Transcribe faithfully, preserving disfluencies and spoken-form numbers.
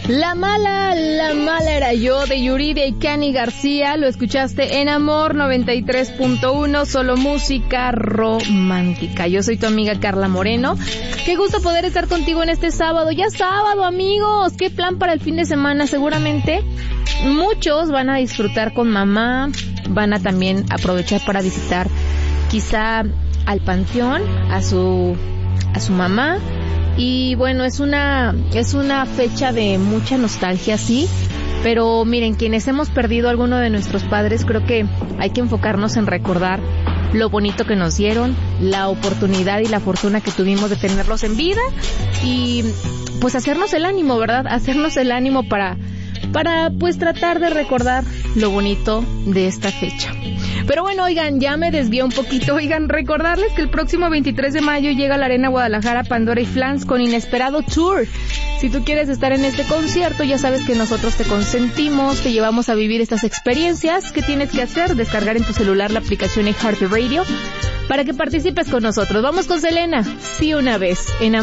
La mala, la mala era yo, de Yuridia y Cani García. Lo escuchaste en Amor noventa y tres punto uno, solo música romántica. Yo soy tu amiga Carla Moreno. Qué gusto poder estar contigo en este sábado. Ya sábado, amigos. Qué plan para el fin de semana. Seguramente muchos van a disfrutar con mamá. Van a también aprovechar para visitar quizá al panteón, a su, a su mamá. Y bueno, es una es una fecha de mucha nostalgia, sí, pero miren, quienes hemos perdido a alguno de nuestros padres, creo que hay que enfocarnos en recordar lo bonito que nos dieron, la oportunidad y la fortuna que tuvimos de tenerlos en vida y pues hacernos el ánimo, ¿verdad? Hacernos el ánimo para para pues tratar de recordar lo bonito de esta fecha. Pero bueno, oigan, ya me desvié un poquito. Oigan, recordarles que el próximo veintitrés de mayo llega a la Arena Guadalajara Pandora y Flans con Inesperado Tour. Si tú quieres estar en este concierto, ya sabes que nosotros te consentimos, te llevamos a vivir estas experiencias. ¿Qué tienes que hacer? Descargar en tu celular la aplicación iHeartRadio para que participes con nosotros. Vamos con Selena, sí una vez, en